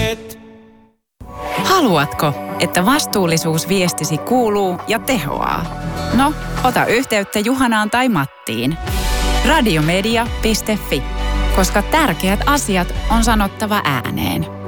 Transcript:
Haluatko, että vastuullisuusviestisi kuuluu ja tehoaa? No, ota yhteyttä Juhanaan tai Mattiin. Radiomedia.fi, koska tärkeät asiat on sanottava ääneen.